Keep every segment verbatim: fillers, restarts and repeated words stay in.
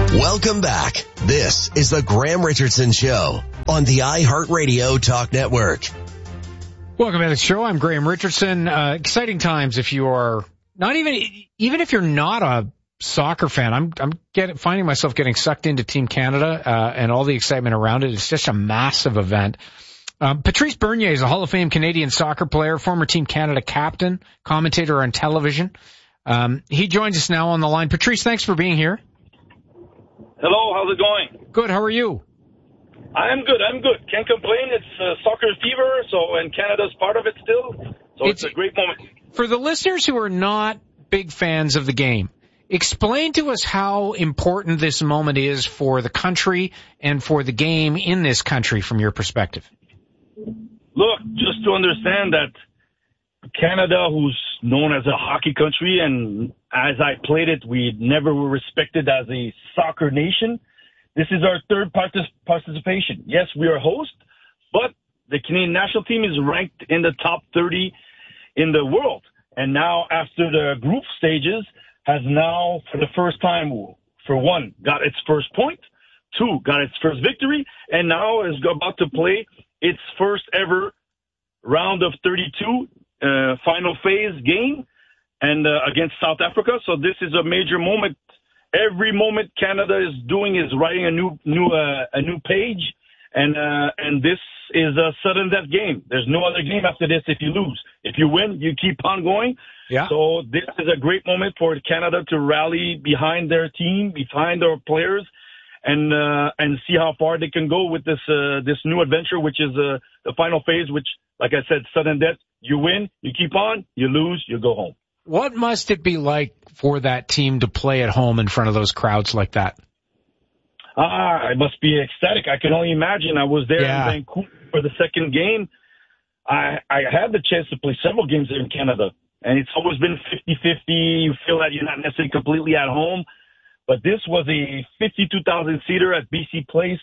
Welcome back. This is the Graham Richardson Show on the iHeartRadio Talk Network. Welcome to the show. I'm Graham Richardson. Uh, exciting times if you are not even, even if you're not a soccer fan. I'm, I'm getting, finding myself getting sucked into Team Canada, uh, and all the excitement around it. It's just a massive event. Um, Patrice Bernier is a Hall of Fame Canadian soccer player, former Team Canada captain, commentator on television. Um, he joins us now on the line. Patrice, thanks for being here. Hello, how's it going? Good, how are you? I'm good, I'm good. Can't complain. It's uh, soccer fever, so and Canada's part of it still. So it's, it's a great moment. For the listeners who are not big fans of the game, explain to us how important this moment is for the country and for the game in this country from your perspective. Look, just to understand that Canada, who's known as a hockey country, and as I played it, we never were respected as a soccer nation. This is our third partic- participation. Yes, we are host, but the Canadian national team is ranked in the top thirty in the world. And now, after the group stages, has now, for the first time, for one, got its first point, two, got its first victory, and now is about to play its first ever round of thirty-two uh, final phase game and uh, against South Africa. So this is a major moment. Every moment Canada is doing is writing a new new uh, a new page, and uh, and this is a sudden death game. There's no other game after this if you lose. If you win, you keep on going. Yeah. So this is a great moment for Canada to rally behind their team, behind their players, and uh, and see how far they can go with this uh, this new adventure, which is uh, the final phase. Which, like I said, sudden death. You win, you keep on. You lose, you go home. What must it be like for that team to play at home in front of those crowds like that? Ah, it must be ecstatic. I can only imagine. I was there yeah. in Vancouver for the second game. I I had the chance to play several games there in Canada, and it's always been fifty-fifty. You feel that you're not necessarily completely at home, but this was a fifty-two thousand seater at B C Place,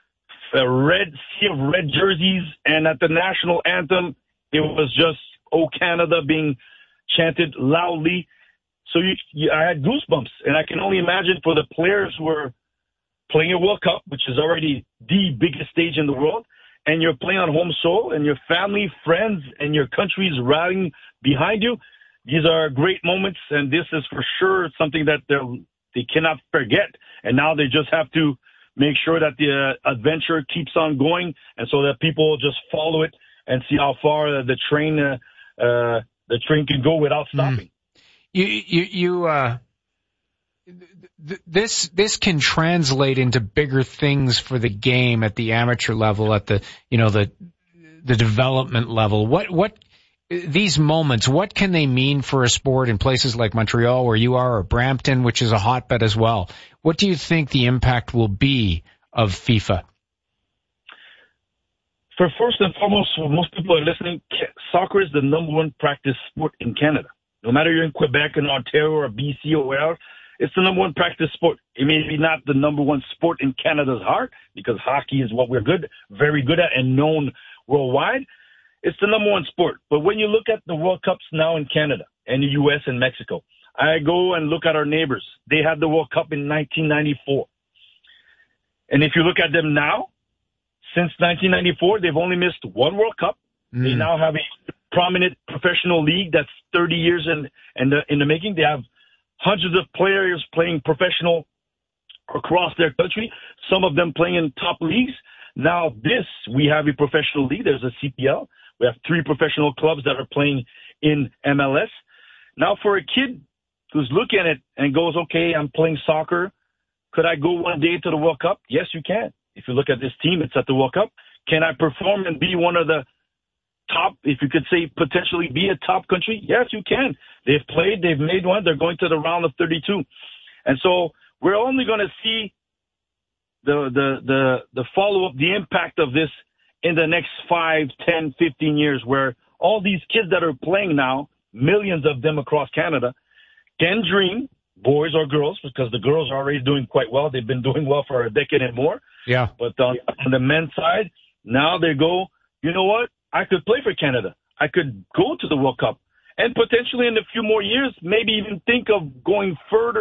a red sea of red jerseys, and at the national anthem, it was just "Oh Canada" being chanted loudly. So you, you, I had goosebumps, and I can only imagine for the players who are playing a World Cup, which is already the biggest stage in the world, and you're playing on home soil, and your family, friends, and your country's rallying behind you. These are great moments, and this is for sure something that they they cannot forget. And now they just have to make sure that the uh, adventure keeps on going, and so that people just follow it and see how far uh, the train uh, uh, the train can go without stopping. Mm. You, you, you, uh, th- this, this can translate into bigger things for the game at the amateur level, at the, you know, the, the development level. What, what, these moments, what can they mean for a sport in places like Montreal where you are, or Brampton, which is a hotbed as well? What do you think the impact will be of FIFA? For first and foremost, for most people are listening, soccer is the number one practice sport in Canada. No matter you're in Quebec, in Ontario, or B C, or wherever, it's the number one practice sport. It may be not the number one sport in Canada's heart, because hockey is what we're good, very good at, and known worldwide. It's the number one sport. But when you look at the World Cups now in Canada, and the U S and Mexico, I go and look at our neighbors. They had the World Cup in nineteen ninety-four. And if you look at them now, since nineteen ninety-four, they've only missed one World Cup. Mm. They now have a prominent professional league that's thirty years in, in, the, in the making. They have hundreds of players playing professional across their country, some of them playing in top leagues. Now this, we have a professional league. There's a C P L. We have three professional clubs that are playing in M L S. Now for a kid who's looking at it and goes, okay, I'm playing soccer. Could I go one day to the World Cup? Yes, you can. If you look at this team, it's at the World Cup. Can I perform and be one of the top, if you could say potentially be a top country? Yes, you can. They've played, they've made one, they're going to the round of thirty-two. And so we're only going to see the, the, the, the follow-up, the impact of this in the next five, ten, fifteen years, where all these kids that are playing now, millions of them across Canada, can dream, boys or girls, because the girls are already doing quite well. They've been doing well for a decade and more. Yeah. But on, on the men's side, now they go, you know what? I could play for Canada. I could go to the World Cup. And potentially in a few more years, maybe even think of going further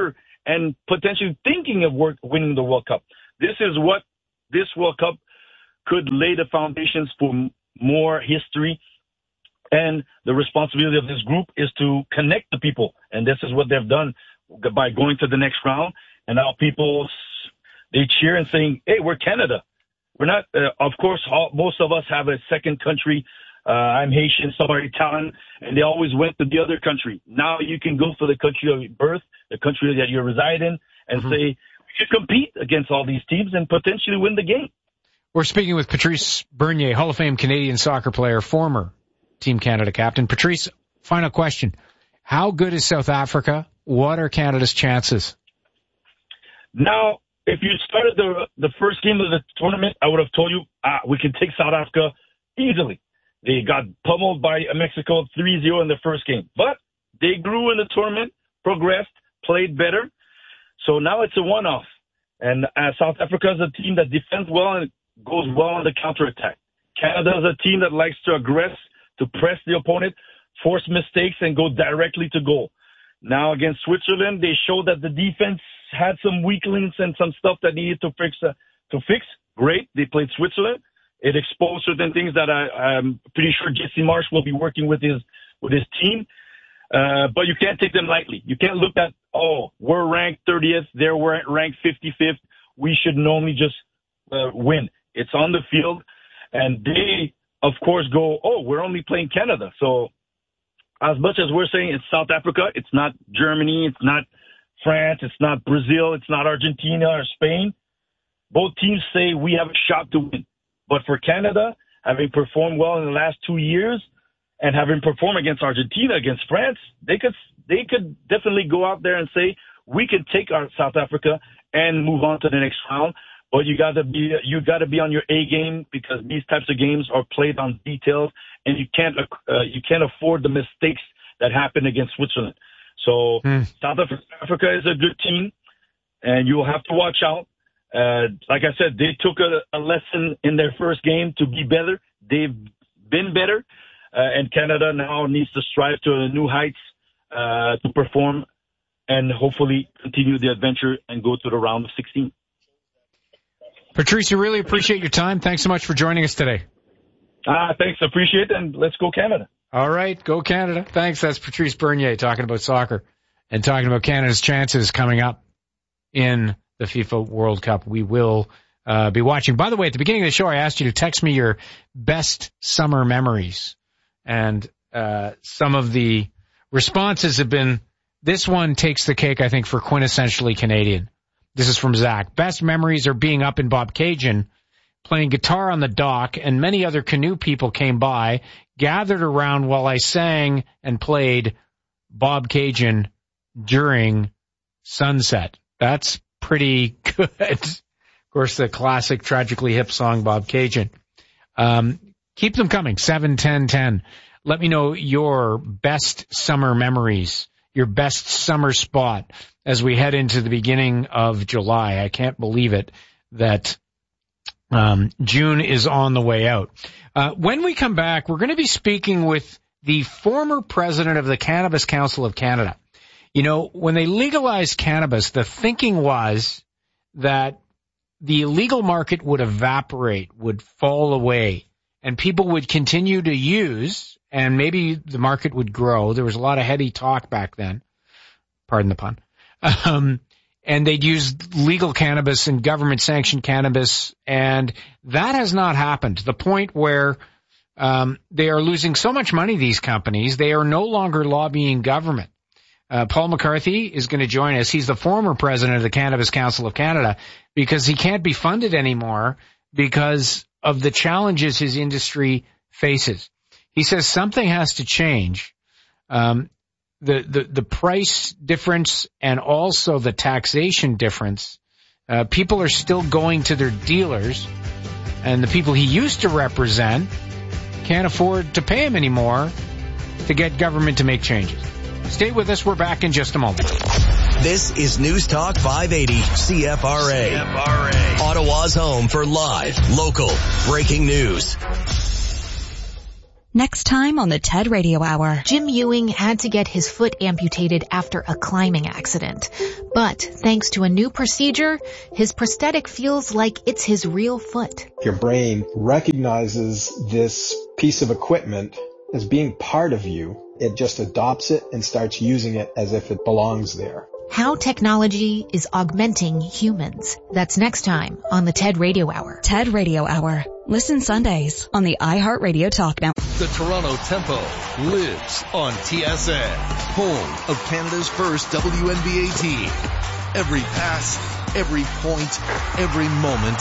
and potentially thinking of work, winning the World Cup. This is what this World Cup could lay the foundations for m- more history. And the responsibility of this group is to connect the people. And this is what they've done by going to the next round. And now people, they cheer and saying, hey, we're Canada. We're not, uh, of course, all, most of us have a second country. Uh, I'm Haitian, some are Italian, and they always went to the other country. Now you can go for the country of birth, the country that you reside in, and mm-hmm. say, we should compete against all these teams and potentially win the game. We're speaking with Patrice Bernier, Hall of Fame Canadian soccer player, former Team Canada captain. Patrice, final question. How good is South Africa? What are Canada's chances? Now, if you started the the first game of the tournament, I would have told you ah, we can take South Africa easily. They got pummeled by Mexico three zero in the first game. But they grew in the tournament, progressed, played better. So now it's a one-off. And uh, South Africa is a team that defends well and goes well on the counterattack. Canada is a team that likes to aggress, to press the opponent, force mistakes, and go directly to goal. Now against Switzerland, they showed that the defense had some weak links and some stuff that needed to fix. Uh, to fix. Great. They played Switzerland. It exposed certain things that I, I'm pretty sure Jesse Marsh will be working with his with his team. Uh, but you can't take them lightly. You can't look at, oh, we're ranked thirtieth, they're ranked fifty-fifth. We should normally just uh, win. It's on the field. And they, of course, go, oh, we're only playing Canada. So as much as we're saying it's South Africa, it's not Germany, it's not France, it's not Brazil, it's not Argentina or Spain. Both teams say we have a shot to win. But for Canada, having performed well in the last two years and having performed against Argentina, against France, they could they could definitely go out there and say we can take our South Africa and move on to the next round. But you got to be you got to be on your A game because these types of games are played on details, and you can't uh, you can't afford the mistakes that happened against Switzerland. So mm. South Africa is a good team, and you'll have to watch out. Uh, like I said, they took a, a lesson in their first game to be better. They've been better, uh, and Canada now needs to strive to new heights uh, to perform and hopefully continue the adventure and go to the round of sixteen. Patrice, we really appreciate your time. Thanks so much for joining us today. Ah, uh, thanks. Appreciate it. And let's go Canada. All right. Go Canada. Thanks. That's Patrice Bernier talking about soccer and talking about Canada's chances coming up in the FIFA World Cup. We will uh, be watching. By the way, at the beginning of the show, I asked you to text me your best summer memories. And uh, some of the responses have been, this one takes the cake, I think, for quintessentially Canadian. This is from Zach. Best memories are being up in Bobcaygeon, playing guitar on the dock, and many other canoe people came by, gathered around while I sang and played Bobcaygeon during sunset. That's pretty good. Of course, the classic Tragically Hip song, Bobcaygeon. Um, keep them coming, seven ten ten. Let me know your best summer memories, your best summer spot as we head into the beginning of July. I can't believe it that um, June is on the way out. Uh, when we come back, we're going to be speaking with the former president of the Cannabis Council of Canada. You know, when they legalized cannabis, the thinking was that the illegal market would evaporate, would fall away, and people would continue to use, and maybe the market would grow. There was a lot of heady talk back then. Pardon the pun. Um, and they'd use legal cannabis and government-sanctioned cannabis, and that has not happened to the point where um, they are losing so much money, these companies, they are no longer lobbying government. Uh, Paul McCarthy is going to join us. He's the former president of the Cannabis Council of Canada because he can't be funded anymore because of the challenges his industry faces. He says something has to change. Um, the, the, the price difference and also the taxation difference. Uh, people are still going to their dealers, and the people he used to represent can't afford to pay him anymore to get government to make changes. Stay with us. We're back in just a moment. This is News Talk five eighty C F R A. C F R A. Ottawa's home for live, local, breaking news. Next time on the TED Radio Hour. Jim Ewing had to get his foot amputated after a climbing accident. But thanks to a new procedure, his prosthetic feels like it's his real foot. Your brain recognizes this piece of equipment as being part of you. It just adopts it and starts using it as if it belongs there. How technology is augmenting humans. That's next time on the TED Radio Hour. TED Radio Hour. Listen Sundays on the iHeartRadio Talk Network. The Toronto Tempo lives on T S N, home of Canada's first W N B A team. Every pass, every point, every moment,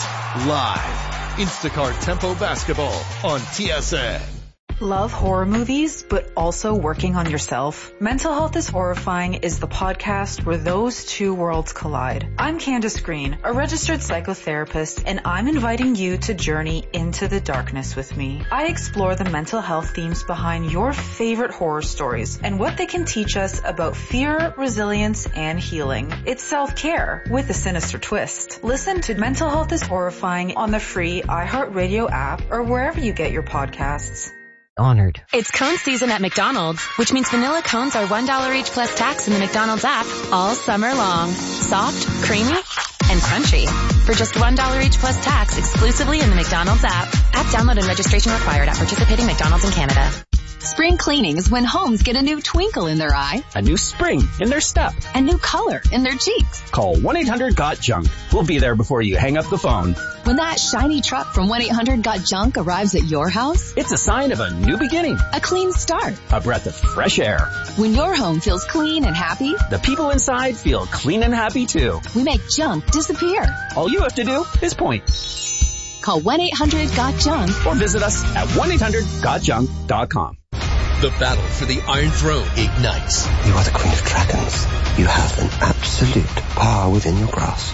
live. Instacart Tempo Basketball on T S N. Love horror movies, but also working on yourself? Mental Health is Horrifying is the podcast where those two worlds collide. I'm Candace Green, a registered psychotherapist, and I'm inviting you to journey into the darkness with me. I explore the mental health themes behind your favorite horror stories and what they can teach us about fear, resilience, and healing. It's self-care with a sinister twist. Listen to Mental Health is Horrifying on the free iHeartRadio app or wherever you get your podcasts. Honored. It's cone season at McDonald's, which means vanilla cones are one dollar each plus tax in the McDonald's app all summer long. Soft, creamy, and crunchy. For just one dollar each plus tax exclusively in the McDonald's app. App download and registration required at participating McDonald's in Canada. Spring cleaning is when homes get a new twinkle in their eye, a new spring in their step, a new color in their cheeks. Call one eight hundred got junk. We'll be there before you hang up the phone. When that shiny truck from one eight hundred got junk arrives at your house, it's a sign of a new beginning, a clean start, a breath of fresh air. When your home feels clean and happy, the people inside feel clean and happy too. We make junk disappear. All you have to do is point. Call one eight hundred got junk or visit us at one eight hundred got junk dot com. The battle for the Iron Throne ignites. You are the Queen of Dragons. You have an absolute power within your grasp.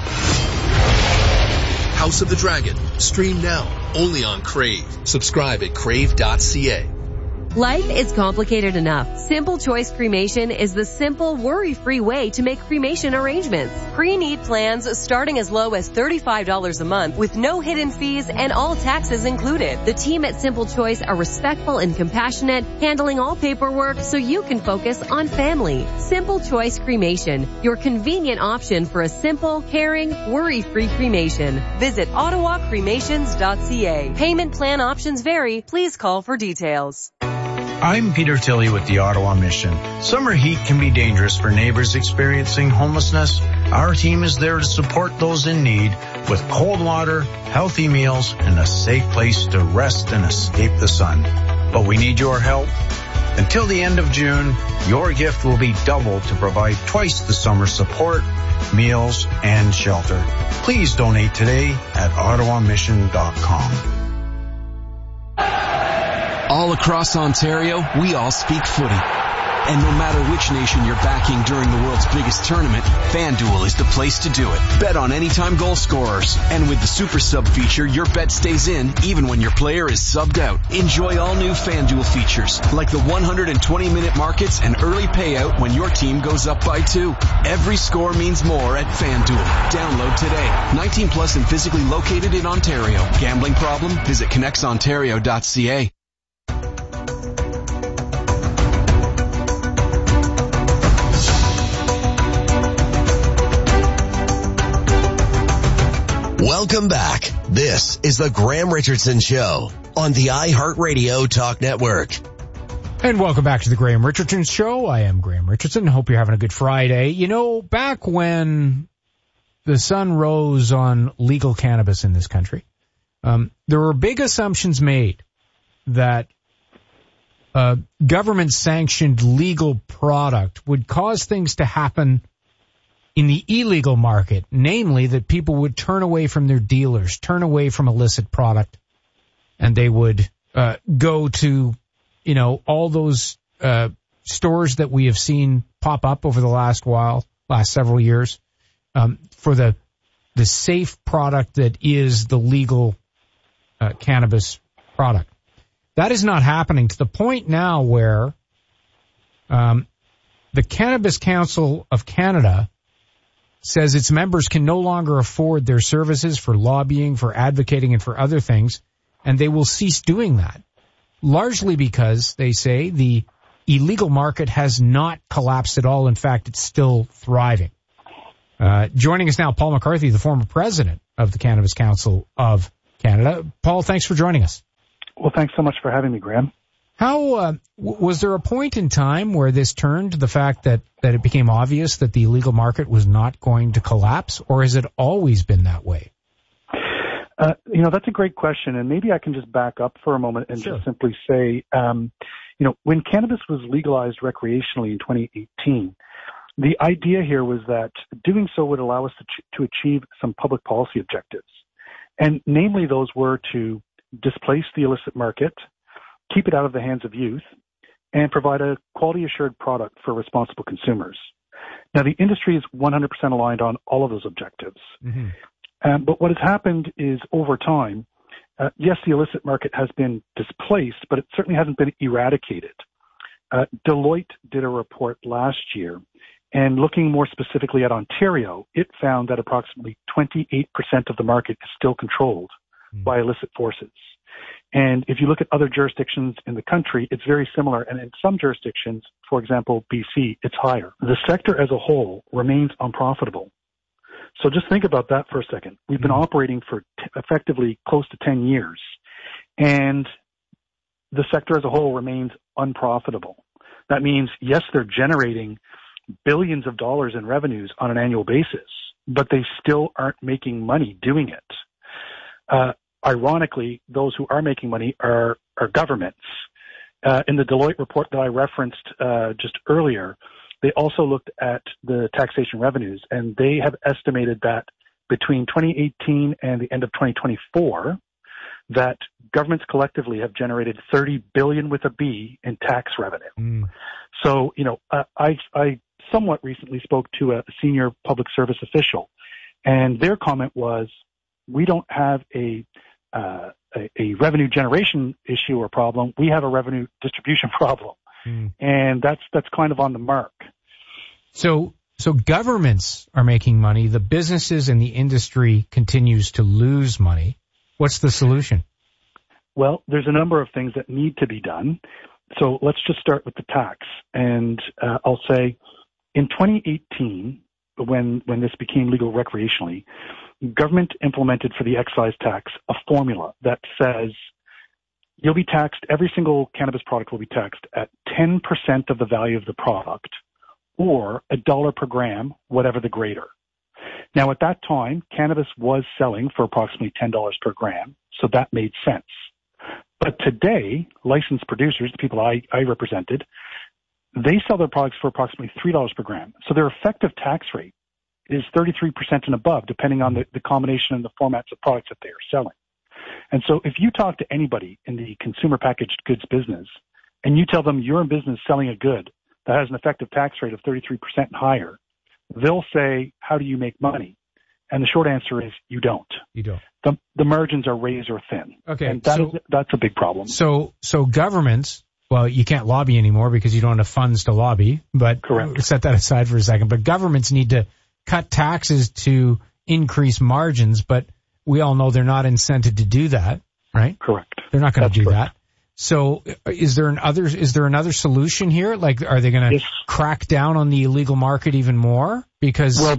House of the Dragon. Stream now. Only on Crave. Subscribe at crave dot c a. Life is complicated enough. Simple Choice Cremation is the simple, worry-free way to make cremation arrangements. Pre-need plans starting as low as thirty-five dollars a month with no hidden fees and all taxes included. The team at Simple Choice are respectful and compassionate, handling all paperwork so you can focus on family. Simple Choice Cremation, your convenient option for a simple, caring, worry-free cremation. Visit ottawa cremations dot c a. Payment plan options vary. Please call for details. I'm Peter Tilley with the Ottawa Mission. Summer heat can be dangerous for neighbors experiencing homelessness. Our team is there to support those in need with cold water, healthy meals, and a safe place to rest and escape the sun. But we need your help. Until the end of June, your gift will be doubled to provide twice the summer support, meals, and shelter. Please donate today at ottawa mission dot com. All across Ontario, we all speak footy. And no matter which nation you're backing during the world's biggest tournament, FanDuel is the place to do it. Bet on anytime goal scorers. And with the Super Sub feature, your bet stays in even when your player is subbed out. Enjoy all new FanDuel features, like the one hundred twenty minute markets and early payout when your team goes up by two. Every score means more at FanDuel. Download today. nineteen plus and physically located in Ontario. Gambling problem? Visit connects ontario dot c a. Welcome back. This is the Graham Richardson Show on the iHeartRadio Talk Network. And welcome back to the Graham Richardson Show. I am Graham Richardson. Hope you're having a good Friday. You know, back when the sun rose on legal cannabis in this country, um, there were big assumptions made that uh, government-sanctioned legal product would cause things to happen in the illegal market, namely that people would turn away from their dealers, turn away from illicit product, and they would uh, go to, you know, all those uh, stores that we have seen pop up over the last while, last several years, um, for the the safe product that is the legal uh, cannabis product. That is not happening to the point now where um, the Cannabis Council of Canada says its members can no longer afford their services for lobbying, for advocating, and for other things, and they will cease doing that. largely because, they say, the illegal market has not collapsed at all. In fact, it's still thriving. Uh, joining us now, Paul McCarthy, the former president of the Cannabis Council of Canada. Paul, thanks for joining us. Well, thanks so much for having me, Graham. How uh, w- was there a point in time where this turned to the fact that, that it became obvious that the illegal market was not going to collapse, or has it always been that way? Uh, you know, that's a great question, and maybe I can just back up for a moment and sure. just simply say, um, you know, when cannabis was legalized recreationally in twenty eighteen, the idea here was that doing so would allow us to, ch- to achieve some public policy objectives, and namely those were to displace the illicit market, keep it out of the hands of youth, and provide a quality-assured product for responsible consumers. Now, the industry is one hundred percent aligned on all of those objectives. Mm-hmm. Um, but what has happened is, over time, uh, yes, the illicit market has been displaced, but it certainly hasn't been eradicated. Uh, Deloitte did a report last year, and looking more specifically at Ontario, it found that approximately twenty-eight percent of the market is still controlled mm-hmm. by illicit forces. And if you look at other jurisdictions in the country, it's very similar. And in some jurisdictions, for example, B C, it's higher. The sector as a whole remains unprofitable. So just think about that for a second. We've been mm-hmm. operating for t- effectively close to ten years, and the sector as a whole remains unprofitable. That means, yes, they're generating billions of dollars in revenues on an annual basis, but they still aren't making money doing it. Uh, Ironically, those who are making money are, are governments. Uh, in the Deloitte report that I referenced uh, just earlier, they also looked at the taxation revenues, and they have estimated that between twenty eighteen and the end of twenty twenty-four, that governments collectively have generated thirty billion dollars with a B in tax revenue. Mm. So, you know, uh, I, I somewhat recently spoke to a senior public service official, and their comment was, we don't have a Uh, a, a revenue generation issue or problem. We have a revenue distribution problem. Mm. And that's, that's kind of on the mark. So, so governments are making money. The businesses and the industry continues to lose money. What's the solution? Well, there's a number of things that need to be done. So let's just start with the tax. And, uh, I'll say in twenty eighteen, when, when this became legal recreationally, government implemented for the excise tax a formula that says you'll be taxed, every single cannabis product will be taxed at ten percent of the value of the product, or a dollar per gram, whatever the greater. Now, at that time, cannabis was selling for approximately ten dollars per gram, so that made sense. But today, licensed producers, the people I, I represented, they sell their products for approximately three dollars per gram. So their effective tax rate is thirty-three percent and above, depending on the, the combination and the formats of products that they are selling. And so if you talk to anybody in the consumer packaged goods business and you tell them you're in business selling a good that has an effective tax rate of thirty-three percent and higher, they'll say, how do you make money? And the short answer is you don't. You don't. The, the margins are razor thin. Okay. And that so, is, that's a big problem. So, so governments, well, you can't lobby anymore because you don't have funds to lobby, but Correct. set that aside for a second. But governments need to cut taxes to increase margins, but we all know they're not incented to do that, right? Correct. They're not going to do correct. that. So is there an other, is there another solution here? Like, are they going to yes. crack down on the illegal market even more? Because well,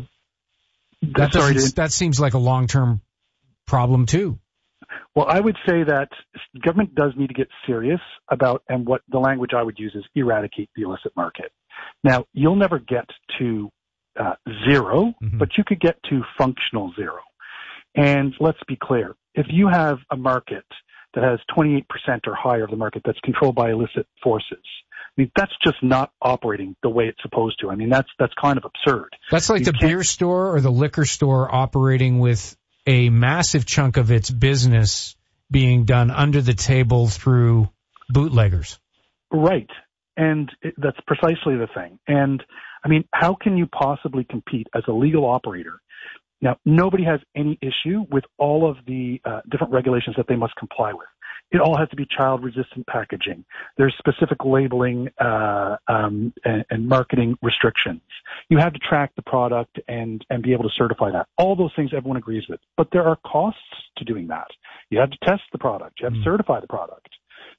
that, sorry, doesn't, that seems like a long-term problem too. Well, I would say that government does need to get serious about, and what the language I would use is eradicate the illicit market. Now, you'll never get to Uh, zero, mm-hmm. but you could get to functional zero. And let's be clear, if you have a market that has twenty-eight percent or higher of the market that's controlled by illicit forces, I mean, that's just not operating the way it's supposed to. I mean, that's, that's kind of absurd. That's like you the beer store or the liquor store operating with a massive chunk of its business being done under the table through bootleggers. Right. And it, that's precisely the thing. And I mean, how can you possibly compete as a legal operator? Now, nobody has any issue with all of the uh, different regulations that they must comply with. It all has to be child-resistant packaging. There's specific labeling uh, um, and, and marketing restrictions. You have to track the product and, and be able to certify that. All those things everyone agrees with. But there are costs to doing that. You have to test the product. You have to certify the product.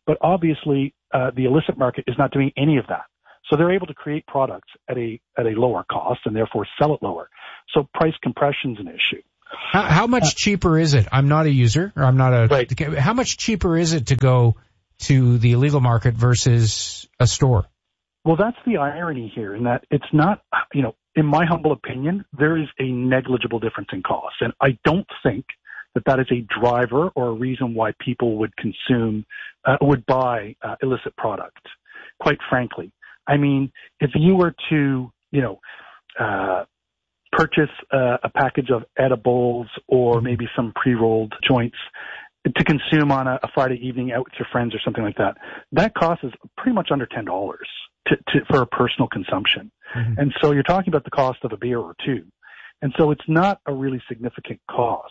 But obviously, uh, the illicit market is not doing any of that. So they're able to create products at a at a lower cost and therefore sell it lower. So price compression is an issue. How, how much uh, cheaper is it? I'm not a user, or I'm not a. Right. How much cheaper is it to go to the illegal market versus a store? Well, that's the irony here, in that it's not, you know, in my humble opinion, there is a negligible difference in cost, and I don't think that that is a driver or a reason why people would consume, uh, would buy uh, illicit product. Quite frankly, I mean, if you were to, you know, uh, purchase uh, a package of edibles or maybe some pre-rolled joints to consume on a, a Friday evening out with your friends or something like that, that cost is pretty much under ten dollars to, to, for a personal consumption. Mm-hmm. And so you're talking about the cost of a beer or two. And so it's not a really significant cost.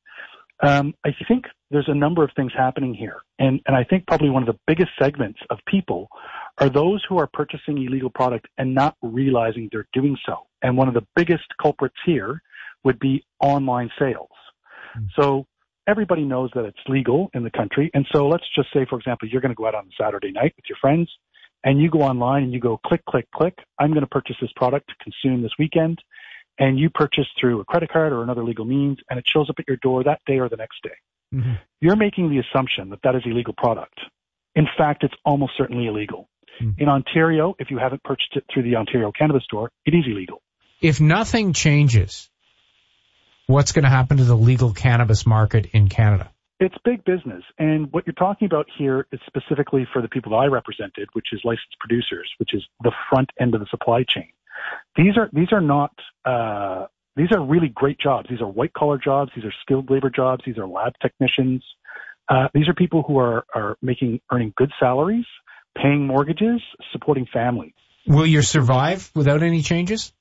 Um, I think there's a number of things happening here. And, and I think probably one of the biggest segments of people are those who are purchasing illegal product and not realizing they're doing so. And one of the biggest culprits here would be online sales. Mm-hmm. So everybody knows that it's legal in the country. And so let's just say, for example, you're going to go out on a Saturday night with your friends and you go online and you go click, click, click. I'm going to purchase this product to consume this weekend. And you purchase through a credit card or another legal means, and it shows up at your door that day or the next day. Mm-hmm. You're making the assumption that that is illegal product. In fact, it's almost certainly illegal. Mm-hmm. In Ontario, if you haven't purchased it through the Ontario Cannabis Store, it is illegal. If nothing changes, what's going to happen to the legal cannabis market in Canada? It's big business. And what you're talking about here is specifically for the people that I represented, which is licensed producers, which is the front end of the supply chain. These are these are not uh, these are really great jobs. These are white collar jobs. These are skilled labor jobs. These are lab technicians. Uh, these are people who are are making earning good salaries, paying mortgages, supporting families. Will you survive without any changes?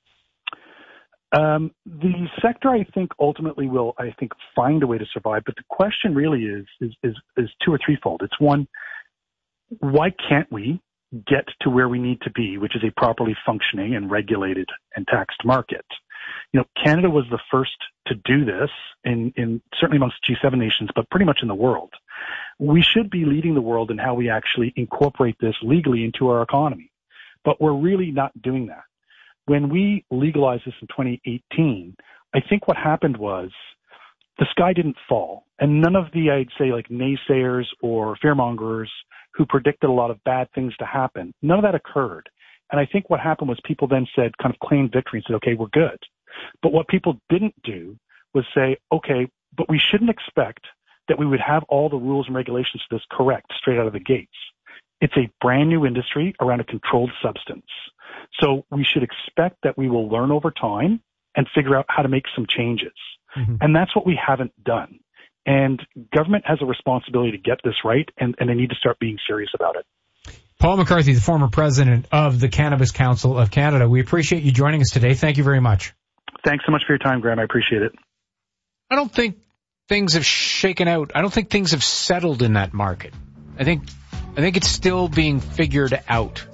Um, the sector, I think, ultimately will, I think, find a way to survive. But the question really is is is, is two or threefold. It's one, why can't we get to where we need to be, which is a properly functioning and regulated and taxed market? You know, Canada was the first to do this in, in certainly amongst G seven nations, but pretty much in the world. We should be leading the world in how we actually incorporate this legally into our economy, but we're really not doing that. When we legalized this in twenty eighteen, I think what happened was the sky didn't fall, and none of the, I'd say, like naysayers or fearmongers who predicted a lot of bad things to happen, none of that occurred. And I think what happened was people then said, kind of claimed victory and said, okay, we're good. But what people didn't do was say, okay, but we shouldn't expect that we would have all the rules and regulations for this correct straight out of the gates. It's a brand new industry around a controlled substance. So we should expect that we will learn over time and figure out how to make some changes. Mm-hmm. And that's what we haven't done. And government has a responsibility to get this right, and, and they need to start being serious about it. Paul McCarthy, the former president of the Cannabis Council of Canada, we appreciate you joining us today. Thank you very much. Thanks so much for your time, Graham. I appreciate it. I don't think things have shaken out. I don't think things have settled in that market. I think I think it's still being figured out.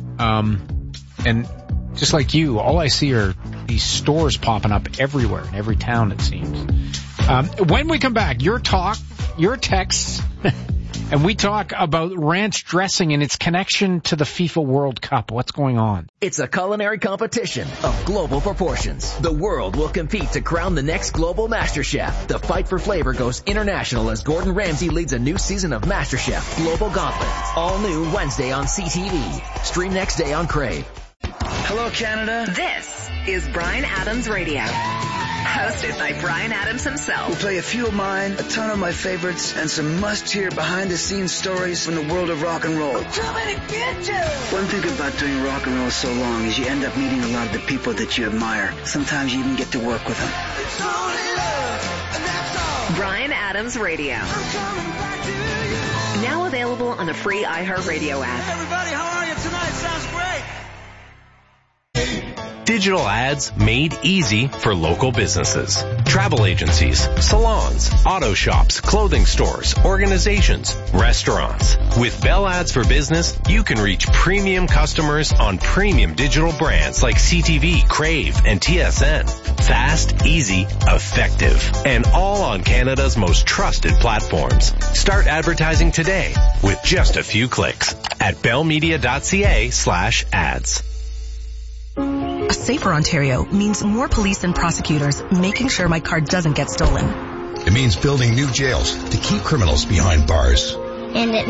Um, and just like you, all I see are these stores popping up everywhere in every town, it seems. Um, when we come back, your talk, your texts, and we talk about ranch dressing and its connection to the FIFA World Cup. What's going on? It's a culinary competition of global proportions. The world will compete to crown the next global master chef. The fight for flavor goes international as Gordon Ramsay leads a new season of MasterChef Global Gauntlet. All new Wednesday on C T V. Stream next day on Crave. Hello, Canada. This is Bryan Adams Radio. Hosted by Bryan Adams himself. We'll play a few of mine, a ton of my favorites, and some must-hear behind-the-scenes stories from the world of rock and roll. Too many bitches! One thing about doing rock and roll so long is you end up meeting a lot of the people that you admire. Sometimes you even get to work with them. It's only love, and that's all. Bryan Adams Radio. I'm coming back to you. Now available on the free iHeartRadio app. Hey everybody, how are you tonight? Sounds great. Digital ads made easy for local businesses. Travel agencies, salons, auto shops, clothing stores, organizations, restaurants. With Bell Ads for Business, you can reach premium customers on premium digital brands like C T V, Crave, and T S N. Fast, easy, effective, and all on Canada's most trusted platforms. Start advertising today with just a few clicks at bellmedia.ca slash ads. A safer Ontario means more police and prosecutors making sure my car doesn't get stolen. It means building new jails to keep criminals behind bars. And it